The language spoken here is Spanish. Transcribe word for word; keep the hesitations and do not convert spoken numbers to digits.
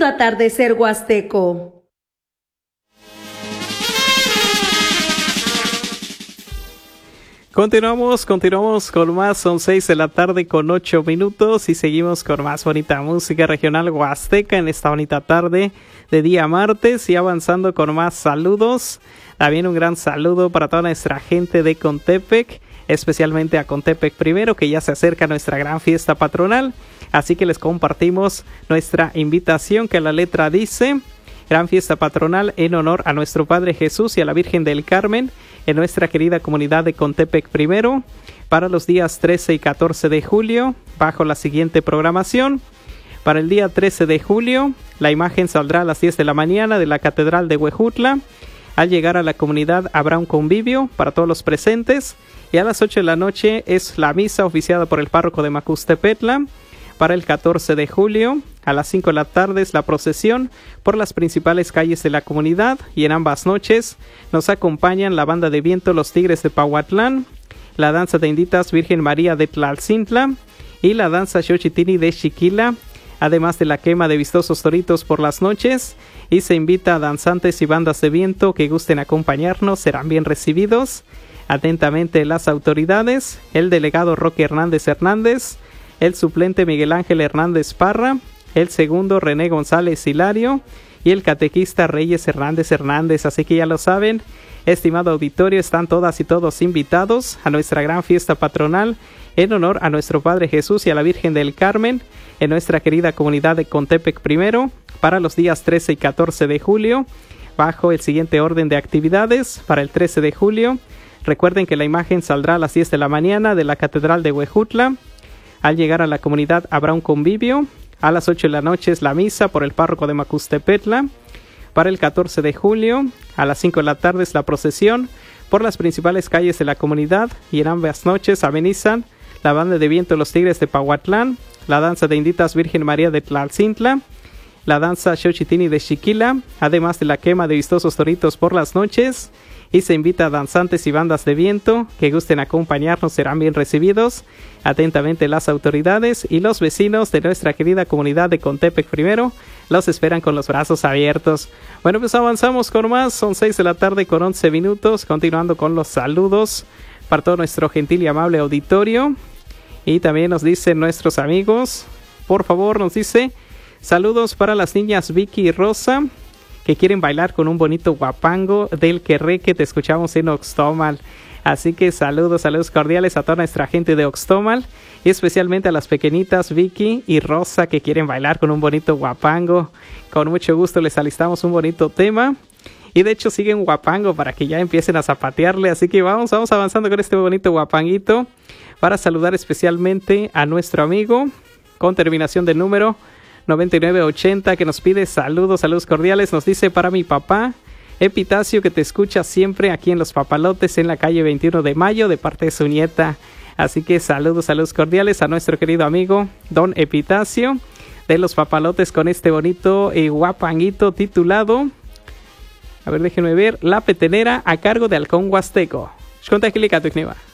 escuchando Atardecer Huasteco. Continuamos, continuamos con más, son seis de la tarde con ocho minutos y seguimos con más bonita música regional huasteca en esta bonita tarde de día martes y avanzando con más saludos. También un gran saludo para toda nuestra gente de Contepec, especialmente a Contepec Primero, que ya se acerca nuestra gran fiesta patronal, así que les compartimos nuestra invitación que la letra dice: gran fiesta patronal en honor a nuestro Padre Jesús y a la Virgen del Carmen en nuestra querida comunidad de Contepec Primero para los días trece y catorce de julio bajo la siguiente programación. Para el día trece de julio la imagen saldrá a las diez de la mañana de la Catedral de Huejutla. Al llegar a la comunidad habrá un convivio para todos los presentes y a las ocho de la noche es la misa oficiada por el párroco de Macustepetla. Para el catorce de julio, a las cinco de la tarde es la procesión por las principales calles de la comunidad y en ambas noches nos acompañan la banda de viento Los Tigres de Pahuatlán, la danza de Inditas Virgen María de Tlalcintla y la danza Xochitini de Xiquila, además de la quema de vistosos toritos por las noches, y se invita a danzantes y bandas de viento que gusten acompañarnos, serán bien recibidos. Atentamente las autoridades, el delegado Roque Hernández Hernández, el suplente Miguel Ángel Hernández Parra, el segundo René González Hilario y el catequista Reyes Hernández Hernández. Así que ya lo saben, estimado auditorio, están todas y todos invitados a nuestra gran fiesta patronal en honor a nuestro Padre Jesús y a la Virgen del Carmen en nuestra querida comunidad de Contepec Primero para los días trece y catorce de julio bajo el siguiente orden de actividades. Para el trece de julio, recuerden que la imagen saldrá a las diez de la mañana de la Catedral de Huejutla. Al llegar a la comunidad habrá un convivio. A las ocho de la noche es la misa por el párroco de Macustepetla. Para el catorce de julio, a las cinco de la tarde es la procesión por las principales calles de la comunidad y en ambas noches amenizan la banda de viento Los Tigres de Pahuatlán, la danza de Inditas Virgen María de Tlalcintla, la danza Xochitini de Xiquila, además de la quema de vistosos toritos por las noches. Y se invita a danzantes y bandas de viento que gusten acompañarnos, serán bien recibidos. Atentamente las autoridades y los vecinos de nuestra querida comunidad de Contepec Primero los esperan con los brazos abiertos. Bueno, pues avanzamos con más, son seis de la tarde con once minutos, continuando con los saludos para todo nuestro gentil y amable auditorio. Y también nos dicen nuestros amigos, por favor, nos dice, saludos para las niñas Vicky y Rosa, que quieren bailar con un bonito guapango del Querré que te escuchamos en Oxtomal. Así que saludos, saludos cordiales a toda nuestra gente de Oxtomal y especialmente a las pequeñitas Vicky y Rosa que quieren bailar con un bonito guapango. Con mucho gusto les alistamos un bonito tema y de hecho siguen guapango para que ya empiecen a zapatearle. Así que vamos, vamos avanzando con este bonito guapanguito para saludar especialmente a nuestro amigo con terminación del número noventa y nueve ochenta que nos pide saludos, saludos cordiales. Nos dice para mi papá Epitacio, que te escucha siempre aquí en Los Papalotes en la calle veintiuno de mayo de parte de su nieta. Así que saludos, saludos cordiales a nuestro querido amigo Don Epitacio de Los Papalotes con este bonito eh, guapanguito titulado, a ver déjenme ver, La Petenera a cargo de Halcón Huasteco. Xconta Clica, tu